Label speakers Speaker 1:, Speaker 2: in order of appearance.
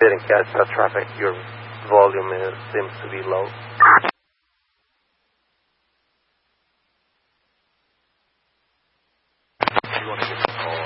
Speaker 1: didn't catch that traffic. Your volume seems to be low. You want to give a call